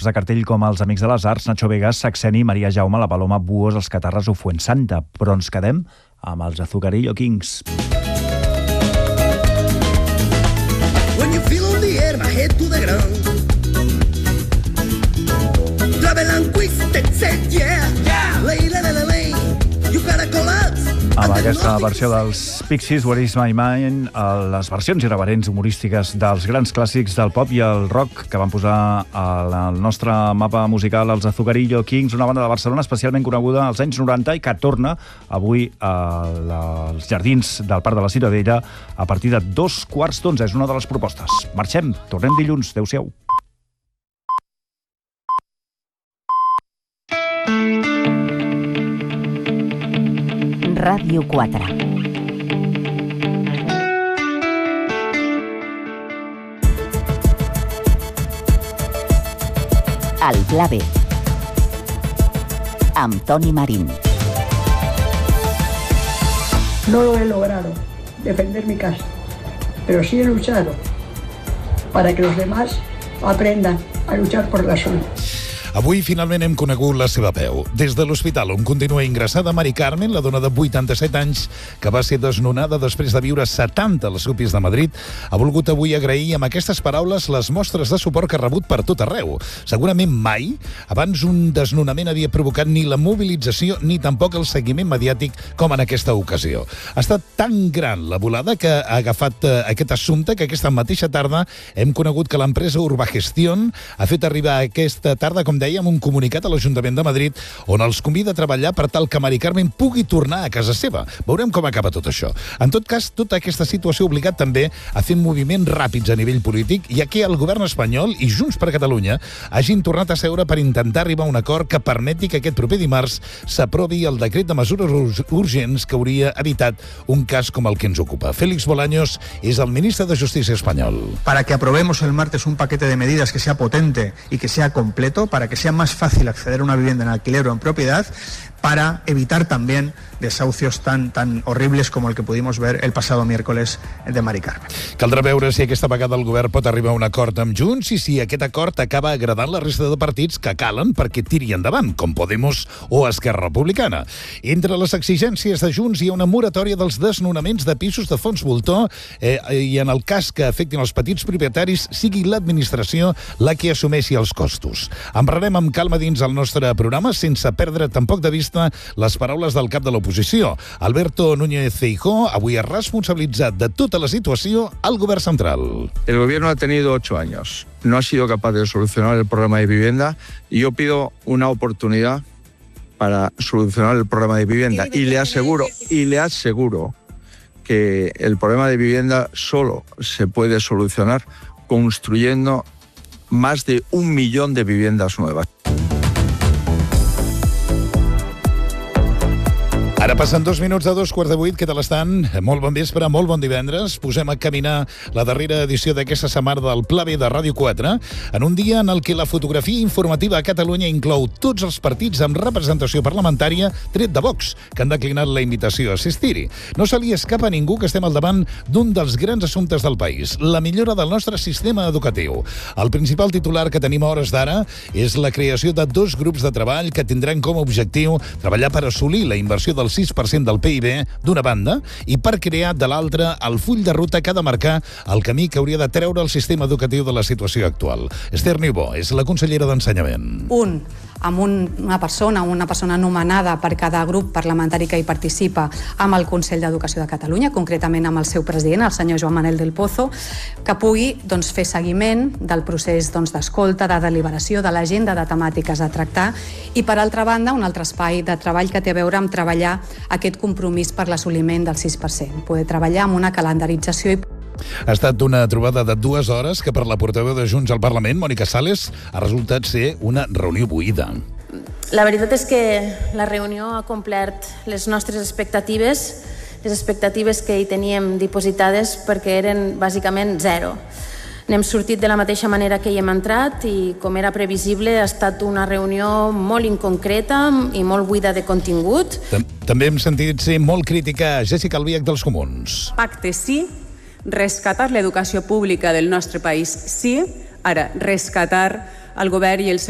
caps de cartell com els Amics de les Arts, Nacho Vegas, Saxeni, Maria Jaume, la Paloma, Buos, els Catarres o Fuensanta. Però ens quedem amb els Azucarillo Kings. When you feel on the air, my head to the ground. Travel and twisted, said yeah, lay, lay, lay, lay, you gotta collapse. Amb aquesta versió dels Pixies, Where is my mind, les versions irreverents humorístiques dels grans clàssics del pop i el rock que van posar al nostre mapa musical els Azucarillo Kings, una banda de Barcelona especialment coneguda als anys 90 i que torna avui als jardins del Parc de la Ciutadella a partir de 11:15. És una de les propostes. Marxem, tornem dilluns. Adéu-siau. Ràdio 4. El Pla B. Amb Toni Marín. No lo he logrado, defender mi casa, pero sí he luchado para que los demás aprendan a luchar por la suya. Avui finalment hem conegut la seva veu. Des de l'hospital on continua ingressada Mari Carmen, la dona de 87 anys que va ser desnonada després de viure 70 a les UPIs de Madrid, ha volgut avui agrair amb aquestes paraules les mostres de suport que ha rebut per tot arreu. Segurament mai abans un desnonament havia provocat ni la mobilització ni tampoc el seguiment mediàtic com en aquesta ocasió. Ha estat tan gran la volada que ha agafat aquest assumpte que aquesta mateixa tarda hem conegut que l'empresa Urbagestión ha fet arribar aquesta tarda, com dèiem, un comunicat a l'Ajuntament de Madrid on els convida a treballar per tal que Mari Carmen pugui tornar a casa seva. Veurem com acaba tot això. En tot cas, tota aquesta situació ha obligat també a fer moviments ràpids a nivell polític, ja que el govern espanyol i Junts per Catalunya hagin tornat a seure per intentar arribar a un acord que permeti que aquest proper dimarts s'aprovi el decret de mesures urgents que hauria evitat un cas com el que ens ocupa. Félix Bolaños és el ministre de Justícia espanyol. Para que aprobemos el martes un paquete de medidas que sea potente y que sea completo, para que sea más fácil acceder a una vivienda en alquiler o en propiedad, para evitar también desahucios tan horribles como el que pudimos ver el pasado miércoles de Mari Carmen. Caldrà veure si aquesta vegada el govern pot arribar a un acord amb Junts i si aquest acord acaba agradant la resta de partits que calen perquè tiri endavant, com Podemos o Esquerra Republicana. Entre les exigències de Junts hi ha una moratòria dels desnonaments de pisos de fons voltor i en el cas que afectin els petits propietaris sigui l'administració la que assumeixi els costos. Emprarem amb calma dins el nostre programa sense perdre tampoc de vista les paraules del cap de l'oposició. Alberto Núñez Feijóo avui ha responsabilitzat de tota la situació al govern central. El gobierno ha tenido 8 años. No ha sido capaz de solucionar el problema de vivienda y yo pido una oportunidad para solucionar el problema de vivienda. Y le aseguro que el problema de vivienda solo se puede solucionar construyendo más de 1 millón de viviendas nuevas. Ara passen 2 minuts de 7:15. Què tal estan? Molt bon vespre, molt bon divendres. Posem a caminar la darrera edició d'aquesta setmana del Pla B de Ràdio 4 en un dia en el que la fotografia informativa a Catalunya inclou tots els partits amb representació parlamentària, tret de Vox, que han declinat la invitació a assistir-hi. No se li escapa a ningú que estem al davant d'un dels grans assumptes del país, la millora del nostre sistema educatiu. El principal titular que tenim a hores d'ara és la creació de 2 grups de treball que tindran com a objectiu treballar per assolir la inversió del 6% del PIB, d'una banda, i per crear, de l'altra, el full de ruta que ha de marcar el camí que hauria de treure el sistema educatiu de la situació actual. Esther Niubó és la consellera d'Ensenyament. Amb una persona nomenada per cada grup parlamentari que hi participa amb el Consell d'Educació de Catalunya, concretament amb el seu president, el senyor Joan Manel del Pozo, que pugui fer seguiment del procés d'escolta, de deliberació, de l'agenda de temàtiques a tractar i, per altra banda, un altre espai de treball que té a veure amb treballar aquest compromís per l'assoliment del 6%, poder treballar amb una calendarització i... Ha estat una trobada de 2 hores que per la portaveu de Junts al Parlament, Mònica Sales, ha resultat ser una reunió buida. La veritat és que la reunió ha complert les nostres expectatives, les expectatives que hi teníem dipositades, perquè eren bàsicament 0. N'hem sortit de la mateixa manera que hi hem entrat i, com era previsible, ha estat una reunió molt inconcreta i molt buida de contingut. També hem sentit ser molt crítica a Jéssica Albiach dels Comuns. Pacte sí, rescatar l'educació pública del nostre país sí, ara rescatar el govern i el seu